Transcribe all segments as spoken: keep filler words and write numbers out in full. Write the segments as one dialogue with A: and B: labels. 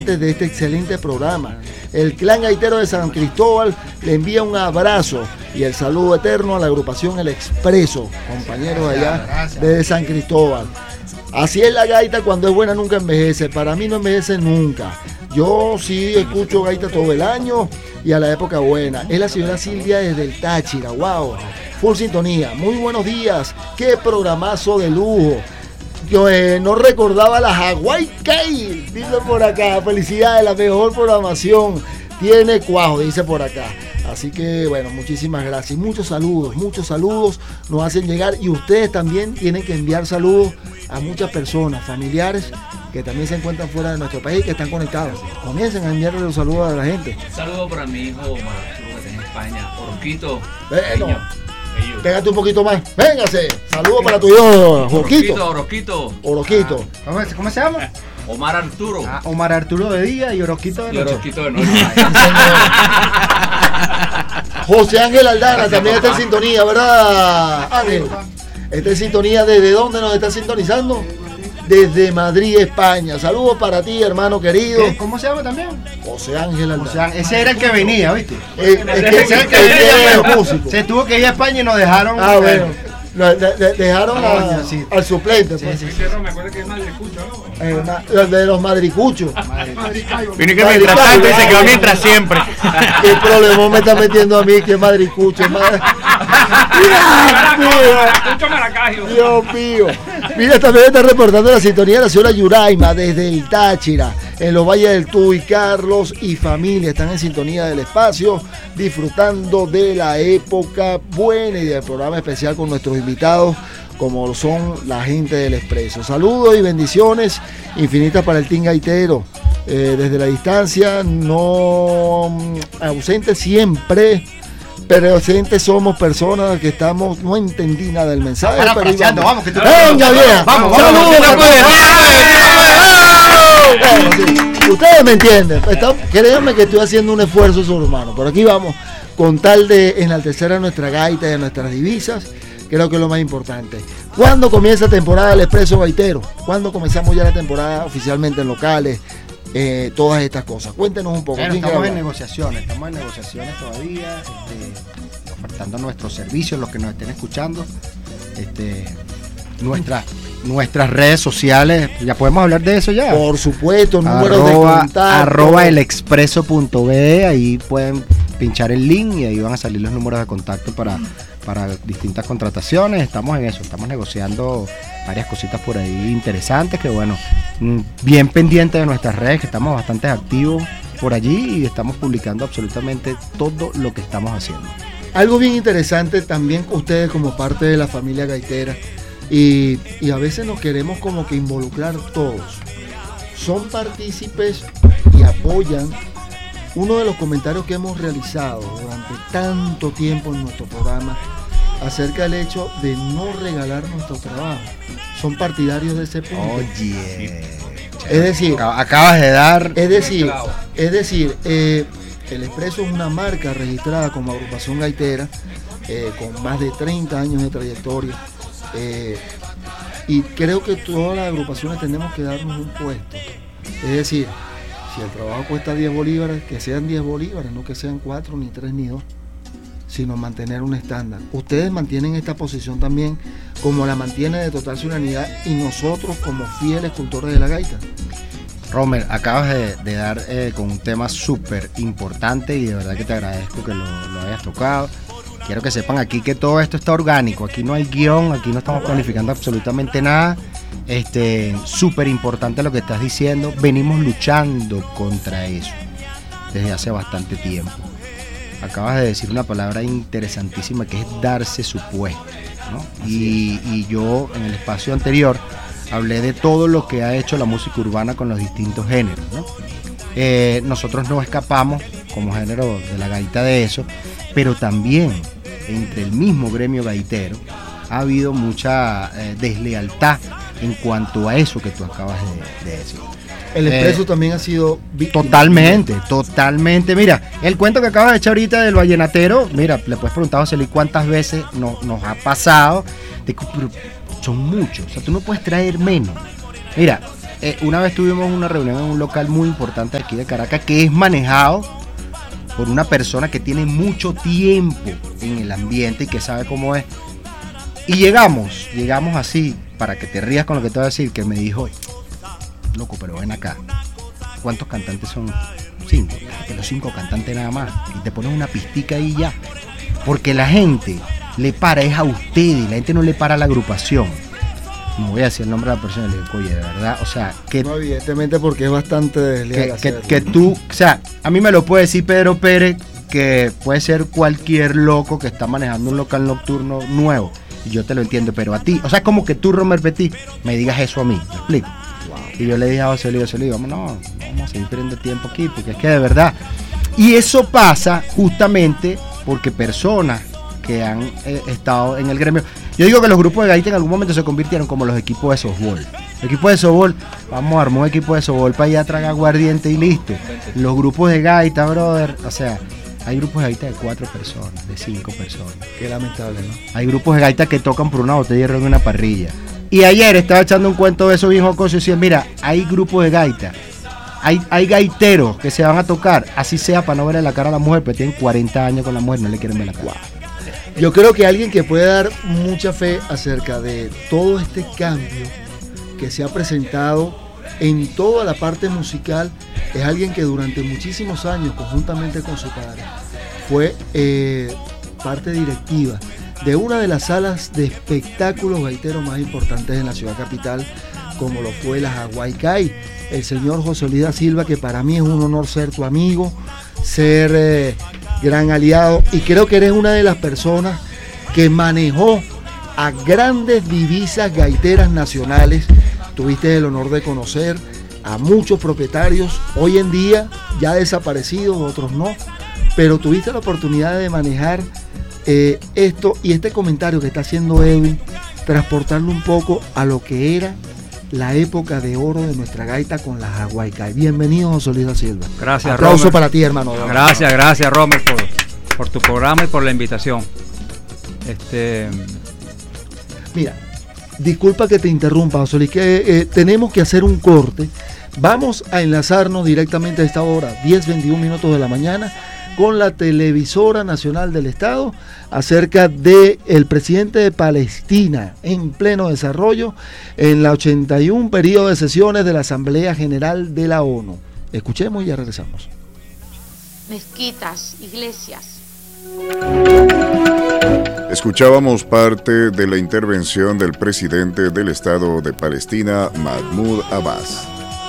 A: de este excelente programa. El clan gaitero de San Cristóbal le envía un abrazo y el saludo eterno a la agrupación El Expreso, compañeros allá de San Cristóbal. Así es la gaita, cuando es buena nunca envejece. Para mí no envejece nunca. Yo sí escucho gaita todo el año y a la época buena. Es la señora Silvia desde el Táchira. Wow, full sintonía. Muy buenos días. Qué programazo de lujo. Yo eh, no recordaba la Hawaii Key, dice por acá. Felicidades, la mejor programación. Tiene cuajo, dice por acá. Así que bueno, muchísimas gracias. Muchos saludos, muchos saludos nos hacen llegar. Y ustedes también tienen que enviar saludos a muchas personas, familiares que también se encuentran fuera de nuestro país y que están conectados. Comiencen a enviarle los saludos a la gente.
B: Un saludo para mi hijo Omar Arturo, que está en España. Oroquito.
A: Bueno, pégate un poquito más. Véngase. Saludos para tu hijo, Oroquito.
B: Oroquito.
A: Oroquito.
C: ¿Cómo, ¿Cómo se llama?
B: Omar Arturo.
C: Ah, Omar Arturo de día y Oroquito de noche.
B: Y Oroquito de noche.
A: José Ángel Aldana también está en sintonía, ¿verdad, Ángel? Está en sintonía. ¿Desde dónde nos está sintonizando? Desde Madrid, España. Saludos para ti, hermano querido.
C: ¿Qué? ¿Cómo se llama también?
A: José Ángel Aldana.
C: O sea, ese era el que venía, ¿viste?
A: Eh, es que ese es el que venía el músico.
C: Se tuvo que ir a España y nos dejaron.
A: Ah, bueno. Le, le, le dejaron a,
C: Coño, sí.
A: al suplente.
C: Sí,
A: pues.
C: sí,
D: Sí, me acuerdo que es Madricucho, ¿no?
A: Eh, ma- los de los madricuchos.
E: Vino que mientras tanto y se quedó mientras siempre.
A: ¿Qué problema me está metiendo a mí? Que madricucho. Madre...
D: Mucho Maracayo.
A: Dios mío. Mira, también está reportando la sintonía de la señora Yuraima desde el Táchira, en los valles del Tuy. Carlos y familia están en sintonía del espacio, disfrutando de la época buena y del programa especial con nuestros invitados, como lo son la gente del Expreso. Saludos y bendiciones infinitas para el team gaitero. Eh, desde la distancia, no mm, ausente siempre, pero ausentes somos personas que estamos, no entendí nada del mensaje.
C: Para,
A: pero
C: para,
A: vamos.
C: vamos, que tú-
A: Venga, vieja.
C: Vamos, vamos,
A: Saludos
C: vamos,
A: a
C: vamos,
A: todos. Bueno, sí, ustedes me entienden. Está- créanme que estoy haciendo un esfuerzo sobrehumano. Por aquí vamos, con tal de enaltecer a nuestra gaita y a nuestras divisas. Creo que es lo más importante. ¿Cuándo comienza la temporada del Expreso Gaitero? ¿Cuándo comenzamos ya la temporada oficialmente en locales? Eh, todas estas cosas. Cuéntenos un poco.
C: Bueno,
A: ¿Quién
C: estamos
A: quiere
C: en
A: hablar?
C: negociaciones, estamos en negociaciones todavía, este, ofertando nuestros servicios, los que nos estén escuchando, este, nuestras, nuestras redes sociales, ya podemos hablar de eso ya.
A: Por supuesto, números de
C: Arroba,
A: contacto.
C: arroba elexpreso punto be, ahí pueden pinchar el link y ahí van a salir los números de contacto para, para distintas contrataciones. Estamos en eso, estamos negociando varias cositas por ahí interesantes, que bueno, mm, bien pendientes de nuestras redes, que estamos bastante activos por allí y estamos publicando absolutamente todo lo que estamos haciendo.
A: Algo bien interesante también ustedes como parte de la familia gaitera, y, y a veces nos queremos como que involucrar todos. Son partícipes y apoyan uno de los comentarios que hemos realizado durante tanto tiempo en nuestro programa acerca del hecho de no regalar nuestro trabajo. Son partidarios de ese punto.
C: Oye,
A: Es decir,
C: Acab- acabas de dar...
A: Es decir, es decir, eh, el Expreso es una marca registrada como agrupación gaitera, eh, con más de treinta años de trayectoria, eh, y creo que todas las agrupaciones tenemos que darnos un puesto. Es decir, si el trabajo cuesta diez bolívares, que sean diez bolívares, no que sean cuatro, ni tres, ni dos, sino mantener un estándar. Ustedes mantienen esta posición también, como la mantiene de Total Ciudadanía y nosotros como fieles cultores de la gaita.
C: Romer, acabas de, de dar eh, con un tema súper importante y de verdad que te agradezco que lo, lo hayas tocado. Quiero que sepan aquí que todo esto está orgánico, aquí no hay guión, aquí no estamos planificando absolutamente nada. Este, súper importante lo que estás diciendo, venimos luchando contra eso desde hace bastante tiempo. Acabas de decir una palabra interesantísima que es darse su puesto, ¿no? Y, y yo en el espacio anterior hablé de todo lo que ha hecho la música urbana con los distintos géneros, ¿no? Eh, nosotros no escapamos como género de la gaita de eso, pero también entre el mismo gremio gaitero ha habido mucha eh, deslealtad en cuanto a eso que tú acabas de, de decir.
A: El Expreso
C: Eh,
A: también ha sido víctima.
C: Totalmente, totalmente. Mira, el cuento que acabas de echar ahorita del vallenatero, mira, le puedes preguntar a José Luis cuántas veces no, nos ha pasado, de, pero son muchos, o sea, tú no puedes traer menos. Mira, eh, una vez tuvimos una reunión en un local muy importante aquí de Caracas que es manejado por una persona que tiene mucho tiempo en el ambiente y que sabe cómo es. Y llegamos, llegamos así, para que te rías con lo que te voy a decir, que me dijo, loco, pero ven acá, ¿cuántos cantantes son? Cinco, que los cinco cantantes nada más, y te pones una pistica ahí ya, porque la gente le para, es a ustedes, la gente no le para a la agrupación. No voy a decir el nombre de la persona, le digo, oye, de verdad, o sea, que...
A: No, evidentemente porque es bastante desleal.
C: Que, que, que tú, o sea, a mí me lo puede decir Pedro Pérez, que puede ser cualquier loco que está manejando un local nocturno nuevo, y yo te lo entiendo, pero a ti, o sea, como que tú, Romer Petit, me digas eso a mí, ¿me explico? Wow. Y yo le dije a José Luis, José Luis, vamos, no, no vamos a seguir perdiendo tiempo aquí, porque es que de verdad, y eso pasa justamente porque personas que han eh, estado en el gremio, yo digo que los grupos de gaita en algún momento se convirtieron como los equipos de softball. El equipo de softball, vamos a armar un equipo de softball para ir a tragar aguardiente y listo. Los grupos de gaita, brother, o sea, hay grupos de gaita de cuatro personas, de cinco personas.
A: Qué lamentable, ¿no?
C: Hay grupos de gaita que tocan por una botella de ron en una parrilla. Y ayer estaba echando un cuento de eso bien jocoso y decía, mira, hay grupos de gaita, hay, hay gaiteros que se van a tocar, así sea para no verle la cara a la mujer, pero tienen cuarenta años con la mujer, no le quieren ver la cara.
A: Yo creo que alguien que puede dar mucha fe acerca de todo este cambio que se ha presentado en toda la parte musical es alguien que durante muchísimos años, conjuntamente con su padre, fue eh, parte directiva de una de las salas de espectáculos gaiteros más importantes en la ciudad capital, como lo fue la Hawaii Kai, el señor José Luis da Silva, que para mí es un honor ser tu amigo, ser eh, gran aliado, y creo que eres una de las personas que manejó a grandes divisas gaiteras nacionales. Tuviste el honor de conocer a muchos propietarios, hoy en día ya desaparecidos, otros no, pero tuviste la oportunidad de manejar eh, esto y este comentario que está haciendo Edwin, transportarlo un poco a lo que era la época de oro de nuestra gaita con la Hawaii Kai. Bienvenido, José Luis da Silva.
E: Gracias,
A: Aplauso
E: Romer.
A: para ti, hermano.
E: Gracias, gracias, Romer, por, por tu programa y por la invitación. Este...
A: Mira, disculpa que te interrumpa, José Luis, que eh, tenemos que hacer un corte. Vamos a enlazarnos directamente a esta hora, diez veintiún minutos de la mañana, con la televisora nacional del Estado acerca de el presidente de Palestina en pleno desarrollo en la ochenta y uno periodo de sesiones de la Asamblea General de la ONU. Escuchemos y ya regresamos.
F: Mezquitas, iglesias.
G: Escuchábamos parte de la intervención del presidente del Estado de Palestina, Mahmoud Abbas.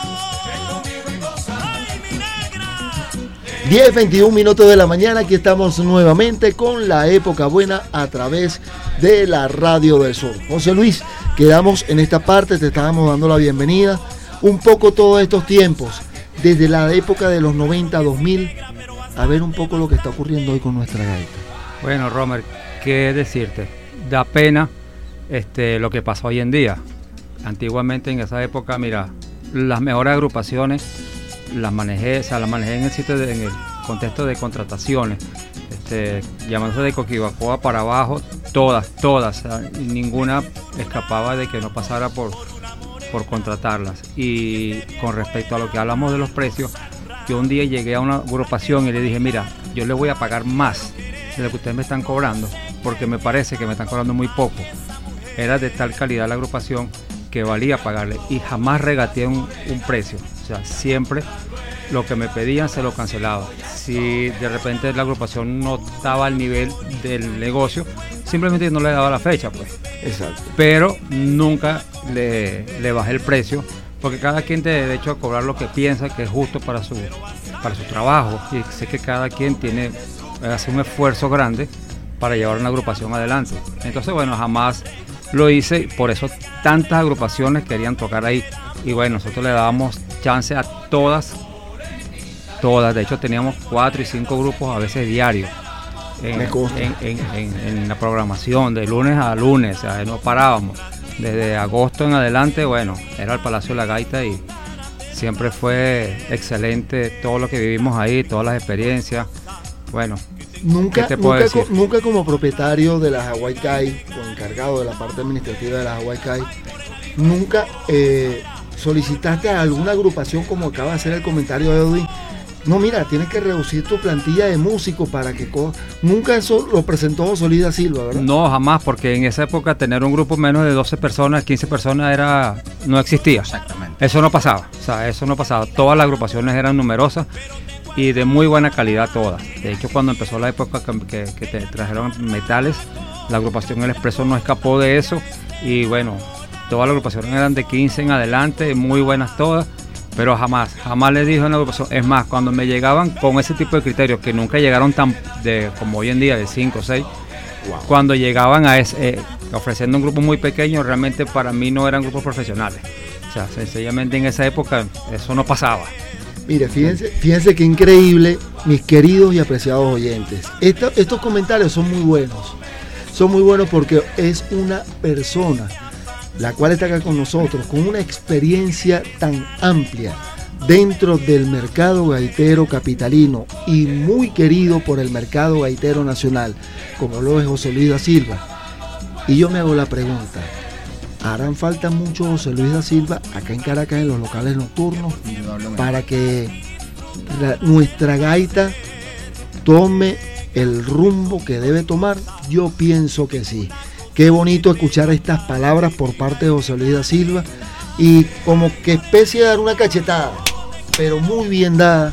A: diez veintiún minutos de la mañana, aquí estamos nuevamente con la época buena a través de la Radio del Sur. José Luis, quedamos en esta parte, te estábamos dando la bienvenida. Un poco todos estos tiempos, desde la época de los noventa, dos mil, a ver un poco lo que está ocurriendo hoy con nuestra gaita.
E: Bueno, Romer, ¿qué decirte? Da pena este, lo que pasa hoy en día. Antiguamente, en esa época, mira, las mejores agrupaciones las manejé, o sea, las manejé en el sitio de, en el contexto de contrataciones, este, llamándose de Coquibacoa para abajo, todas, todas, o sea, ninguna escapaba de que no pasara por, por contratarlas. Y con respecto a lo que hablamos de los precios, yo un día llegué a una agrupación y le dije, mira, yo le voy a pagar más de lo que ustedes me están cobrando, porque me parece que me están cobrando muy poco. Era de tal calidad la agrupación que valía pagarle, y jamás regateé un, un precio. O sea, siempre lo que me pedían se lo cancelaba. Si de repente la agrupación no estaba al nivel del negocio, simplemente no le daba la fecha, pues.
A: Exacto.
E: Pero nunca le, le bajé el precio, porque cada quien tiene derecho a cobrar lo que piensa que es justo para su, para su trabajo. Y sé que cada quien tiene hace un esfuerzo grande para llevar una agrupación adelante. Entonces, bueno, jamás lo hice, por eso tantas agrupaciones querían tocar ahí. Y bueno, nosotros le dábamos chance a todas, todas. De hecho, teníamos cuatro y cinco grupos a veces diarios en, en, en, en, en la programación, de lunes a lunes, o sea, no parábamos. Desde agosto en adelante, bueno, era el Palacio de la Gaita y siempre fue excelente todo lo que vivimos ahí, todas las experiencias. Bueno,
A: Nunca,
E: ¿qué te puedo
A: nunca,
E: decir?
A: co- nunca como propietario de la Hawaii Kai o encargado de la parte administrativa de la Hawaii Kai, nunca eh, solicitaste a alguna agrupación, como acaba de hacer el comentario de Edwin? No, mira, tienes que reducir tu plantilla de músicos para que... Co Nunca eso lo presentó José Luis da Silva, ¿verdad?
E: No, jamás, porque en esa época tener un grupo menos de doce personas, quince personas, era no existía.
C: Exactamente.
E: Eso no pasaba, o sea, eso no pasaba. Todas las agrupaciones eran numerosas y de muy buena calidad todas. De hecho, cuando empezó la época que, que, que te trajeron metales, la agrupación El Expreso no escapó de eso. Y bueno, todas las agrupaciones eran de quince en adelante, muy buenas todas. Pero jamás, jamás les dijo en la agrupación. Es más, cuando me llegaban con ese tipo de criterios, que nunca llegaron tan de como hoy en día, de cinco o seis, wow. Cuando llegaban a ese, eh, ofreciendo un grupo muy pequeño, realmente para mí no eran grupos profesionales. O sea, sencillamente en esa época eso no pasaba.
A: Mire, fíjense, fíjense qué increíble, mis queridos y apreciados oyentes. Esta, estos comentarios son muy buenos. Son muy buenos porque es una persona la cual está acá con nosotros, con una experiencia tan amplia dentro del mercado gaitero capitalino y muy querido por el mercado gaitero nacional, como lo es José Luis da Silva. Y yo me hago la pregunta, ¿harán falta mucho José Luis da Silva acá en Caracas en los locales nocturnos para que la, nuestra gaita tome el rumbo que debe tomar? Yo pienso que sí. Qué bonito escuchar estas palabras por parte de José Luis da Silva y como que especie de dar una cachetada, pero muy bien dada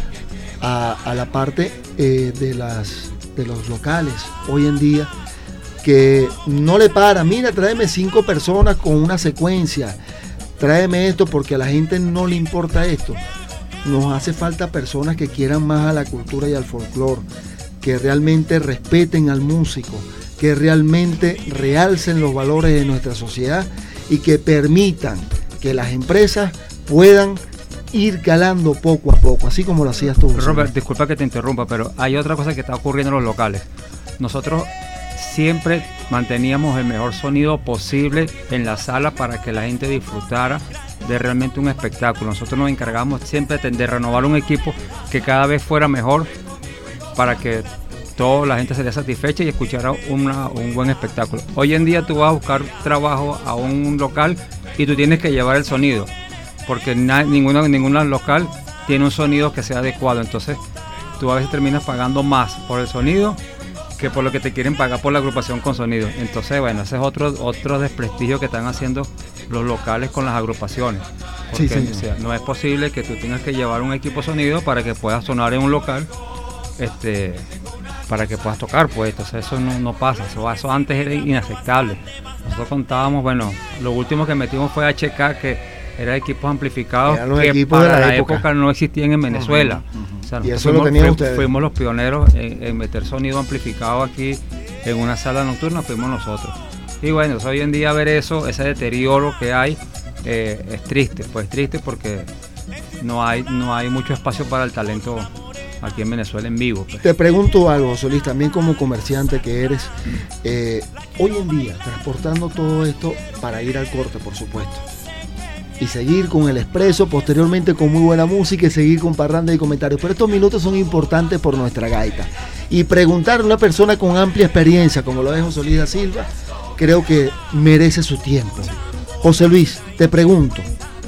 A: a, a la parte eh, de, las, de los locales hoy en día, que no le para, mira, tráeme cinco personas con una secuencia, tráeme esto porque a la gente no le importa esto. Nos hace falta personas que quieran más a la cultura y al folclore, que realmente respeten al músico, que realmente realcen los valores de nuestra sociedad y que permitan que las empresas puedan ir calando poco a poco, así como lo hacías tú.
E: Robert, disculpa que te interrumpa, pero hay otra cosa que está ocurriendo en los locales. Nosotros siempre manteníamos el mejor sonido posible en la sala para que la gente disfrutara de realmente un espectáculo. Nosotros nos encargamos siempre de renovar un equipo que cada vez fuera mejor para que toda la gente sería satisfecha y escuchara una, un buen espectáculo. Hoy en día tú vas a buscar trabajo a un local y tú tienes que llevar el sonido, porque na, ninguna, ninguna local tiene un sonido que sea adecuado. Entonces tú a veces terminas pagando más por el sonido que por lo que te quieren pagar por la agrupación con sonido. Entonces, bueno, ese es otro, otro desprestigio que están haciendo los locales con las agrupaciones. Porque sí, sí, o sea, no es posible que tú tengas que llevar un equipo sonido para que puedas sonar en un local, este... para que puedas tocar, pues. Entonces eso no, no pasa, eso, eso antes era inaceptable. Nosotros contábamos, bueno, lo último que metimos fue H K, que eran equipos amplificados que
A: equipos
E: para
A: de la,
E: la
A: época.
E: época no existían en Venezuela. Uh-huh, uh-huh. O sea,
A: y eso
E: fuimos,
A: lo tenían
E: fuimos,
A: ustedes.
E: Fuimos los pioneros en, en meter sonido amplificado aquí en una sala nocturna, fuimos nosotros. Y bueno, pues, hoy en día ver eso, ese deterioro que hay, eh, es triste, pues triste porque no hay, no hay mucho espacio para el talento aquí en Venezuela en vivo. Pues.
A: Te pregunto algo, Solís, también como comerciante que eres, eh, hoy en día, transportando todo esto para ir al corte, por supuesto, y seguir con el expreso, posteriormente con muy buena música y seguir con parranda y comentarios, pero estos minutos son importantes por nuestra gaita. Y preguntarle a una persona con amplia experiencia, como lo es José Luis da Silva, creo que merece su tiempo. José Luis, te pregunto,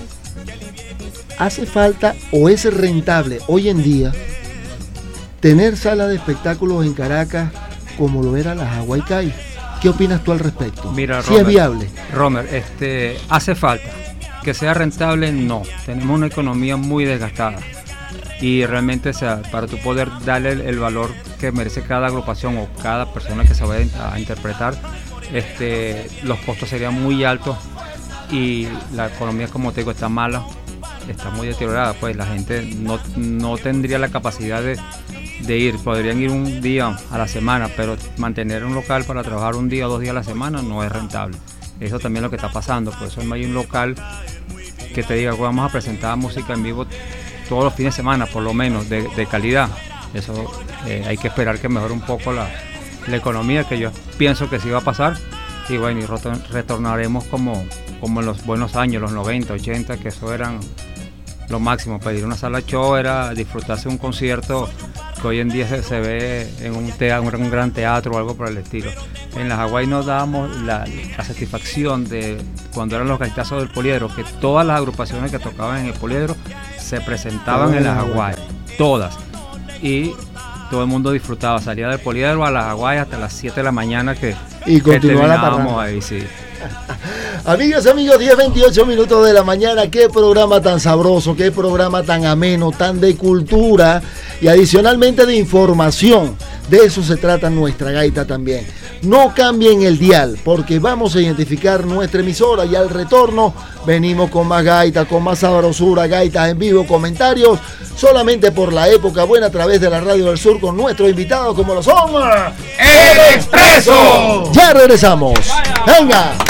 A: ¿hace falta o es rentable hoy en día tener sala de espectáculos en Caracas como lo era la Hawaii Kai? ¿Qué opinas tú al respecto?
E: Mira,
A: ¿Sí
E: Romer,
A: es viable?
E: Romer, este, hace falta. Que sea rentable, no. Tenemos una economía muy desgastada. Y realmente, o sea, para tú poder darle el, el valor que merece cada agrupación o cada persona que se vaya a interpretar, este, los costos serían muy altos y la economía, como te digo, está mala, está muy deteriorada. Pues la gente no, no tendría la capacidad de de ir, podrían ir un día a la semana, pero mantener un local para trabajar un día o dos días a la semana no es rentable. Eso también es lo que está pasando, por eso no hay un local que te diga, vamos a presentar música en vivo todos los fines de semana, por lo menos, de, de calidad. Eso eh, hay que esperar que mejore un poco la, la economía, que yo pienso que sí va a pasar, y bueno, y retornaremos como, como en los buenos años, los noventa, ochenta, que eso eran lo máximo. Pedir una sala show era disfrutarse un concierto que hoy en día se, se ve en un, teatro, un gran teatro o algo por el estilo. En la Hawái nos dábamos la, la satisfacción de cuando eran los gaitazos del Poliedro, que todas las agrupaciones que tocaban en el Poliedro se presentaban oh, en la Hawái, todas. Y todo el mundo disfrutaba, salía del Poliedro a la Hawái hasta las siete de la mañana que,
A: y
E: que
A: terminábamos
E: ahí, sí.
A: Amigas, amigos, diez veintiocho minutos de la mañana. Qué programa tan sabroso, qué programa tan ameno, tan de cultura y adicionalmente de información. De eso se trata nuestra gaita también. No cambien el dial, porque vamos a identificar nuestra emisora y al retorno venimos con más gaita, con más sabrosura, gaitas en vivo, comentarios, solamente por la época buena a través de la Radio del Sur con nuestros invitados como lo son
D: ¡El Expreso!
A: Ya regresamos. ¡Venga!